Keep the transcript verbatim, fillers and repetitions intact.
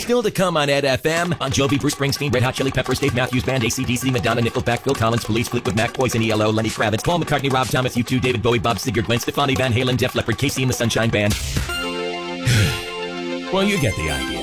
Still to come on Ed F M. Bon Jovi, Bruce Springsteen, Red Hot Chili Peppers, Dave Matthews Band, A C D C, Madonna, Nickelback, Phil Collins, Police, Fleetwood Mac, Poison, E L O, Lenny Kravitz, Paul McCartney, Rob Thomas, U two, David Bowie, Bob Seger, Gwen Stefani, Van Halen, Def Leppard, Casey and the Sunshine Band. Well, you get the idea.